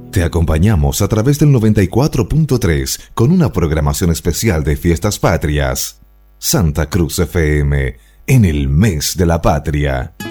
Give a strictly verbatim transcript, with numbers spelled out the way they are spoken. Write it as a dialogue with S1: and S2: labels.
S1: Te acompañamos a través del noventa y cuatro punto tres con una programación especial de Fiestas Patrias. Santa Cruz F M, en el mes de la patria.